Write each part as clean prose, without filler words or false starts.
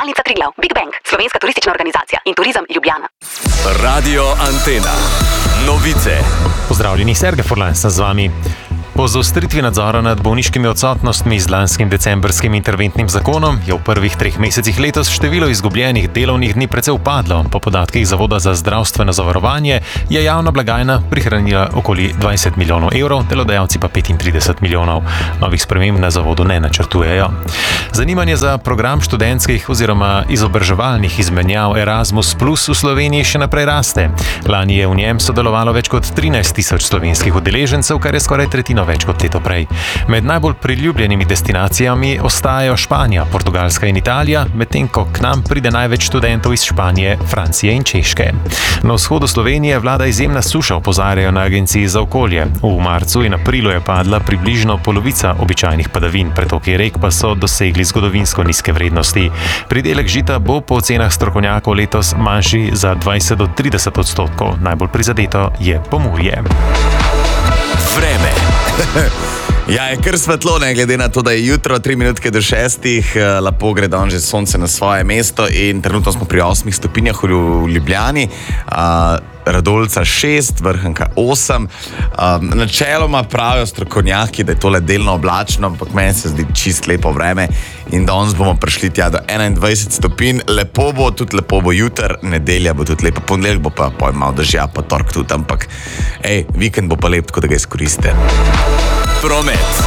Zavarovalnica Triglav, Big Bank, Slovenska turistična organizacija in Turizem Ljubljana. Radio Antena. Novice. Pozdravljeni, Sergej Furlan sem z vami. Po zaostritvi nadzora nad bolniškimi odsotnostmi z lanskim decembrskim interventnim zakonom je v prvih 3 mesecih letos število izgubljenih delovnih dni precej upadlo. Po podatkih Zavoda za zdravstveno zavarovanje je javna blagajna prihranila okoli 20 milijonov evrov, delodajalci pa 35 milijonov. Novih sprememb na zavodu ne načrtujejo. Zanimanje za program študentskih oziroma izobraževalnih izmenjav Erasmus Plus v Sloveniji še naprej raste. Lani je v njem sodelovalo več kot 13 tisoč slovenskih udeležencev, kar je skoraj tretjino več kot leto prej. Med najbolj priljubljenimi destinacijami ostajajo Španija, Portugalska in Italija, medtem ko k nam pride največ študentov iz Španije, Francije in Češke. Na vzhodu Slovenije vlada izjemna suša, opozarjajo na Agenciji za okolje. V marcu in aprilu je padla približno polovica običajnih padavin, pretoki rek pa so dosegli zgodovinsko nizke vrednosti. Pridelek žita bo po ocenah strokovnjakov letos manjši za 20 do 30 odstotkov. Najbolj prizadeto je Pomurje. Vreme. Ja, je kar svetlo, ne glede na to, da je jutro 3 minutke do 6, lepo gre dan že sonce na svoje mesto in trenutno smo pri 8 stopinjah v Ljubljani, Radolca 6, Vrhnika 8. Načeloma pravijo strokovnjaki, da je tole delno oblačno, ampak meni se zdi čist lepo vreme in danes bomo prišli tja do 21 stopinj. Lepo bo, tudi lepo bo jutr, nedelja bo tudi lepa, ponedeljek bo pa malo dežja, pa tork tudi, ampak vikend bo pa lep, tako da ga izkoristite. Promet.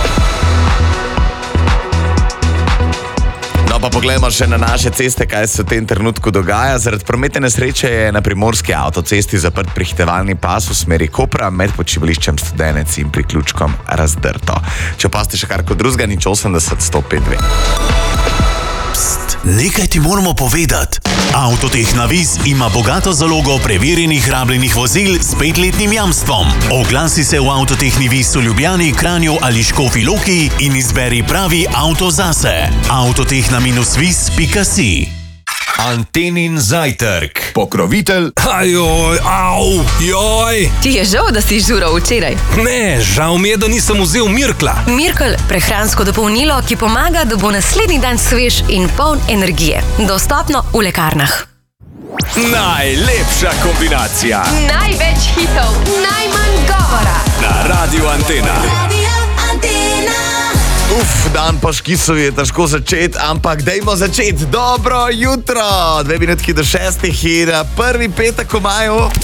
No, pa pogledamo še na naše ceste, kaj se v tem trenutku dogaja. Zaradi prometne nesreče je na primorski avtocesti zaprt prehitevalni pas v smeri Kopra med počivališčem Studenec in priključkom Razdrto. Če pa ste še kar kot drugega, nič 80 105 2. Nekaj ti moramo povedati. Avtotehna Vis ima bogato zalogo preverjenih rabljenih vozil s 5-letnim jamstvom. Oglasi se v Avtotehni Vis v Ljubljani, Kranju ali Škofji Loki in izberi pravi avto zase. Avtotehna-vis.si. Antenin zajtrk. Pokrovitelj. Ajoj, joj. Ti je žal, da si žural včeraj? Ne, žal mi je, da nisem vzel Mirkla. Mirkl, prehransko dopolnilo, ki pomaga, da bo naslednji dan svež in poln energije. Dostopno v lekarnah. Najlepša kombinacija. Največ hitov, najmanj govora. Na Radio Antena. Dan po škisu je težko začeti, ampak dajmo začeti. Dobro jutro, 2 minutki do 6 in prvi petek v maju.